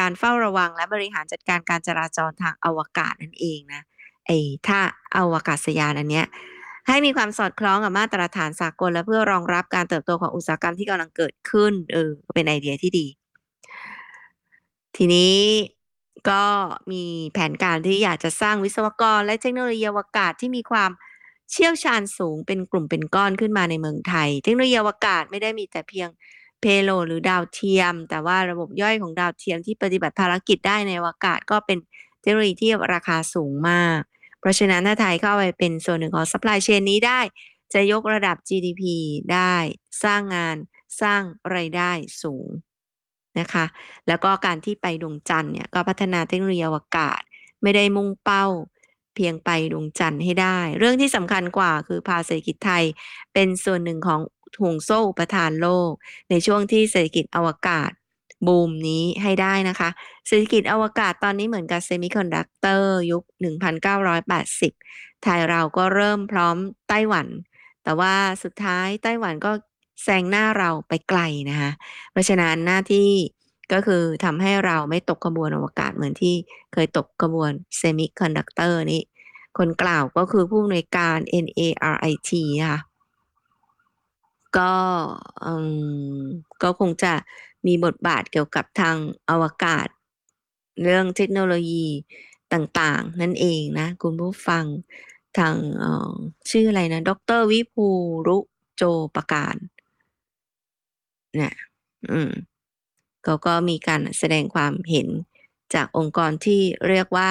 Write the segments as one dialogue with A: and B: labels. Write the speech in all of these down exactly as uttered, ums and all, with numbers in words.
A: การเฝ้าระวังและบริหารจัดการการจราจรทางอวกาศนั่นเองนะไอ้ท่าอวกาศยานอันเนี้ยให้มีความสอดคล้องกับมาตรฐานสากลและเพื่อรองรับการเติบโตของอุตสาหกรรมที่กำลังเกิดขึ้นเออเป็นไอเดียที่ดีทีนี้ก็มีแผนการที่อยากจะสร้างวิศวกรและเทคโนโลยีอวกาศที่มีความเชี่ยวชาญสูงเป็นกลุ่มเป็นก้อนขึ้นมาในเมืองไทยเทคโนโลยีอวกาศไม่ได้มีแต่เพียงเพโลหรือดาวเทียมแต่ว่าระบบย่อยของดาวเทียมที่ปฏิบัติภารกิจได้ในอวกาศก็เป็นเทคโนโลยีที่ราคาสูงมากเพราะฉะนั้นถ้าไทยเข้าไปเป็นส่วนหนึ่งของ supply chain นี้ได้จะยกระดับ จี ดี พี ได้สร้างงานสร้างรายได้สูงนะคะแล้วก็การที่ไปดวงจันทร์เนี่ยก็พัฒนาเทคโนโลยีอวกาศไม่ได้มุ่งเป้าเพียงไปดวงจันทร์ให้ได้เรื่องที่สำคัญกว่าคือพาเศรษฐกิจไทยเป็นส่วนหนึ่งของห่วงโซ่อุปทานโลกในช่วงที่เศรษฐกิจอวกาศบูมนี้ให้ได้นะคะเศรษฐกิจอวกาศตอนนี้เหมือนกับเซมิคอนดักเตอร์ยุคหนึ่งพันเก้าร้อยแปดสิบไทยเราก็เริ่มพร้อมไต้หวันแต่ว่าสุดท้ายไต้หวันก็แซงหน้าเราไปไกลนะคะเพราะฉะนั้นหน้าที่ก็คือทำให้เราไม่ตกขบวนอวกาศเหมือนที่เคยตกขบวนเซมิคอนดักเตอร์นี้คนกล่าวก็คือผู้อำนวยการ เอ็น เอ อาร์ ไอ ที ค่ะก็อืมก็คงจะมีบทบาทเกี่ยวกับทางอวกาศเรื่องเทคโนโลยีต่างๆนั่นเองนะคุณผู้ฟังทางเอ่อชื่ออะไรนะดรวิภูรุโจประการเนี่ยอืมเขาก็มีการแสดงความเห็นจากองค์กรที่เรียกว่า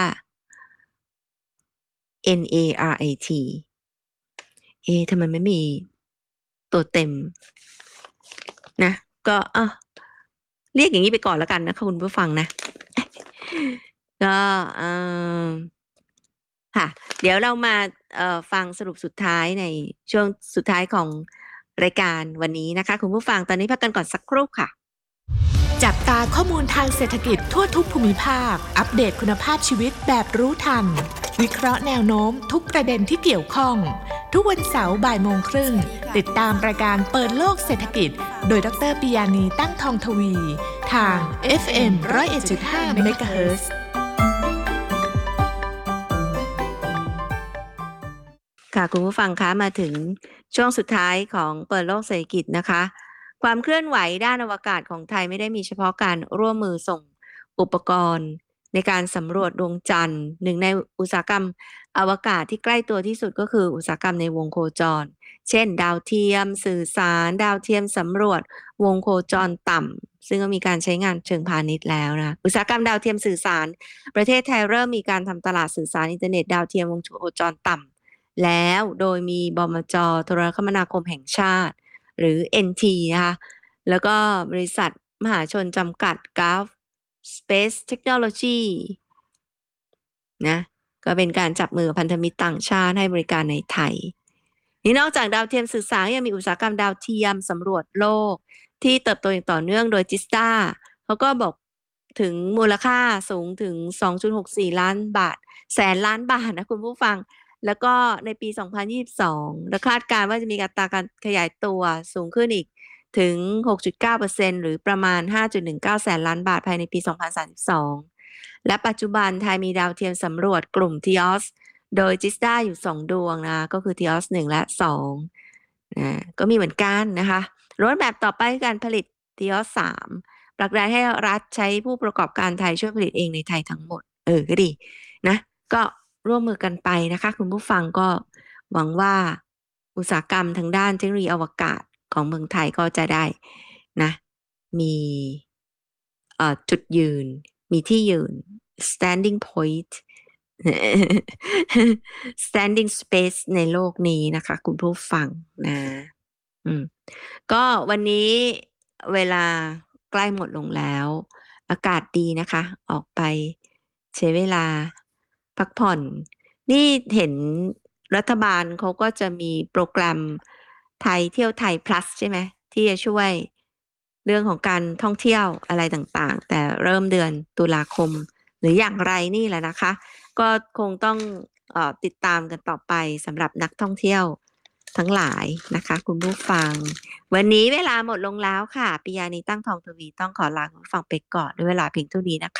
A: เอ็น เอ อาร์ ไอ ที เอ๊ะทำไมไม่มีตัวเต็มนะก็อ่ะเรียกอย่างนี้ไปก่อนแล้วกันนะคะคุณผู้ฟังนะ ก็เอ่อค่ะ เดี๋ยวเรามาเอ่อฟังสรุปสุดท้ายในช่วงสุดท้ายของรายการวันนี้นะคะคุณผู้ฟังตอนนี้พักกันก่อนสักครู่ค่ะ
B: จับตาข้อมูลทางเศรษฐกิจทั่วทุกภูมิภาคอัปเดตคุณภาพชีวิตแบบรู้ทันวิเคราะห์แนวโน้มทุกประเด็นที่เกี่ยวข้องทุกวันเสาร์บ่ายโมงครึ่งติดตามรายการเปิดโลกเศรษฐกิจโดยดรปิยานีตั้งทองทวี ทาง เอฟ เอ็ม หนึ่งศูนย์เอ็ดจุดห้า เมกะเฮิรตซ์
A: ค่ะคุณผู้ฟังคะมาถึงช่วงสุดท้ายของเปิดโลกเศรษฐกิจนะคะความเคลื่อนไหวด้านอวกาศของไทยไม่ได้มีเฉพาะการร่วมมือส่งอุปกรณ์ในการสำรวจดวงจันทร์หนึ่งในอุตสาหกรรมอวกาศที่ใกล้ตัวที่สุดก็คืออุตสาหกรรมในวงโคจรเช่นดาวเทียมสื่อสารดาวเทียมสำรวจวงโคจรต่ำซึ่งก็มีการใช้งานเชิงพาณิชย์แล้วนะอุตสาหกรรมดาวเทียมสื่อสารประเทศไทยเริ่มมีการทำตลาดสื่อสารอินเทอร์เน็ตดาวเทียมวงโคจรต่ำแล้วโดยมีบมจโทรคมนาคมแห่งชาติหรือ เอ็น ที นะคะแล้วก็บริษัทมหาชนจำกัด Gulf Space Technology นะก็เป็นการจับมือพันธมิตรต่างชาติให้บริการในไทยนี่นอกจากดาวเทียมสื่อสารยังมีอุตสาหกรรมดาวเทียมสำรวจโลกที่เติบโตอย่างต่อเนื่องโดยจิสตาเขาก็บอกถึงมูลค่าสูงถึง สองจุดหกสี่ ล้านบาทแสนล้านบาทนะคุณผู้ฟังแล้วก็ในปี สองพันยี่สิบสอง และคาดการณ์ว่าจะมีอัตราการขยายตัวสูงขึ้นอีกถึง หกจุดเก้าเปอร์เซ็นต์ หรือประมาณ ห้าจุดหนึ่งเก้า แสนล้านบาทภายในปี สองพันสามสิบสอง และปัจจุบันไทยมีดาวเทียมสำรวจกลุ่ม ที ออ เอส โดยจิสตาอยู่สองดวงนะก็คือ ที ออ เอส หนึ่ง และ สองนะก็มีเหมือนกันนะคะรถแบบต่อไปคือการผลิต ที ออ เอส สามผลักดันให้รัฐใช้ผู้ประกอบการไทยช่วยผลิตเองในไทยทั้งหมดเออก็ดีนะก็ร่วมมือกันไปนะคะคุณผู้ฟังก็หวังว่าอุตสาหกรรมทางด้านเทคโนโลยีอวกาศของเมืองไทยก็จะได้นะมีเอ่อจุดยืนมีที่ยืน standing point standing space ในโลกนี้นะคะคุณผู้ฟังนะอืมก็วันนี้เวลาใกล้หมดลงแล้วอากาศดีนะคะออกไปใช้เวลาพักผ่อนนี่เห็นรัฐบาลเขาก็จะมีโปรแกรมไทยเที่ยวไทย plus ใช่ไหมที่จะช่วยเรื่องของการท่องเที่ยวอะไรต่างๆแต่เริ่มเดือนตุลาคมหรืออย่างไรนี่แหละนะคะก็คงต้องเอ่อติดตามกันต่อไปสำหรับนักท่องเที่ยวทั้งหลายนะคะคุณผู้ฟังวันนี้เวลาหมดลงแล้วค่ะปิยานีตั้งทองทวีต้องขอลาคุณผู้ฟังไปก่อนด้วยเวลาเพียงเท่านี้นะคะ